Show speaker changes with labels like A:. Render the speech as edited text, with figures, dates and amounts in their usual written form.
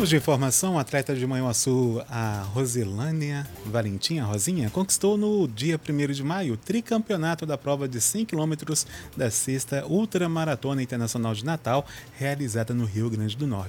A: de informação, a atleta de Manhuaçu, a Rosilânia Valentim, a Rosinha, conquistou no dia 1º de maio o tricampeonato da prova de 100 km da 6ª Ultramaratona Internacional de Natal, realizada no Rio Grande do Norte.